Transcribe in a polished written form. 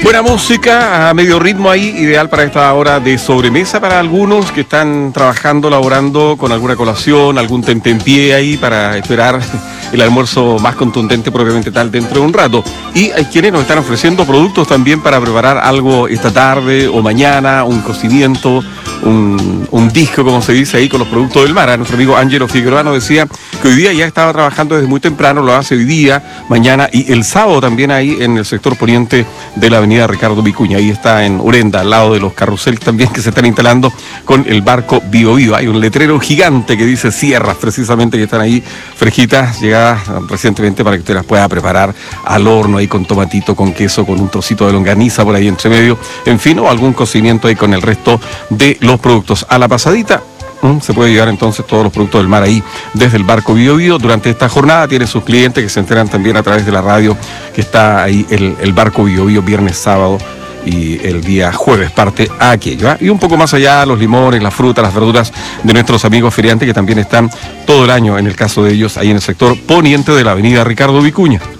Buena música a medio ritmo ahí, ideal para esta hora de sobremesa para algunos que están trabajando, laborando con alguna colación, algún tentempié ahí para esperar el almuerzo más contundente propiamente tal dentro de un rato. Y hay quienes nos están ofreciendo productos también para preparar algo esta tarde o mañana, un cocimiento, un disco, como se dice ahí, con los productos del mar. Nuestro amigo Ángelo Figueroa nos decía que hoy día ya estaba trabajando desde muy temprano, lo hace hoy día, mañana y el sábado también ahí en el sector poniente de la avenida Ricardo Vicuña. Ahí está en Urenda, al lado de los carruseles también que se están instalando con el barco Bio Bio. Hay un letrero gigante que dice sierras, precisamente, que están ahí fresquitas, llegadas recientemente para que usted las pueda preparar al horno ahí con tomatito, con queso, con un trocito de longaniza por ahí entre medio, en fin, o algún cocimiento ahí con el resto de los productos. A la pasadita se puede llevar entonces todos los productos del mar ahí desde el barco Bio Bio. Durante esta jornada tiene sus clientes que se enteran también a través de la radio que está ahí el barco Bio Bio viernes, sábado y el día jueves parte a aquello, ¿eh? Y un poco más allá, los limones, las frutas, las verduras de nuestros amigos feriantes que también están todo el año, en el caso de ellos, ahí en el sector poniente de la avenida Ricardo Vicuña.